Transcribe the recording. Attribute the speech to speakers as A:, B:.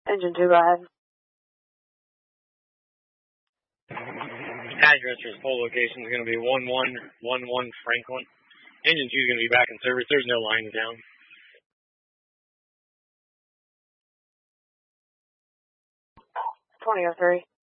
A: Engine 2, go ahead.
B: Address for his full location is going to be 1111 Franklin. Engine 2 is going to be back in service. There's no lines down.
A: 2003.